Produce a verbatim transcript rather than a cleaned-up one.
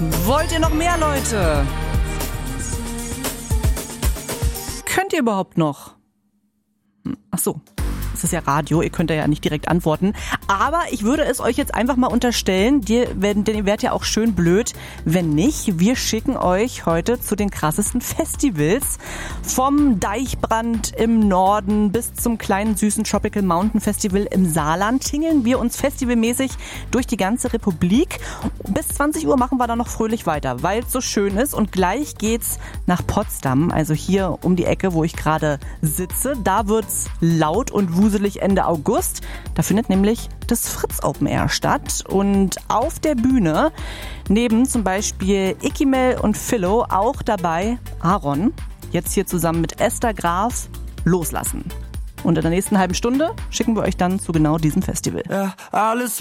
Wollt ihr noch mehr, Leute? Könnt ihr überhaupt noch? Ach so. Das ist ja Radio, ihr könnt ja nicht direkt antworten. Aber ich würde es euch jetzt einfach mal unterstellen, dir, denn ihr werdet ja auch schön blöd, wenn nicht. Wir schicken euch heute zu den krassesten Festivals. Vom Deichbrand im Norden bis zum kleinen süßen Tropical Mountain Festival im Saarland tingeln wir uns festivalmäßig durch die ganze Republik. Bis zwanzig Uhr machen wir dann noch fröhlich weiter, weil es so schön ist. Und gleich geht's nach Potsdam, also hier um die Ecke, wo ich gerade sitze. Da wird's laut und wuselig Ende August. Da findet nämlich das Fritz Open Air statt. Und auf der Bühne, neben zum Beispiel Ikimel und Philo, auch dabei Aaron. Jetzt hier zusammen mit Esther Graf loslassen. Und in der nächsten halben Stunde schicken wir euch dann zu genau diesem Festival. Ja, alles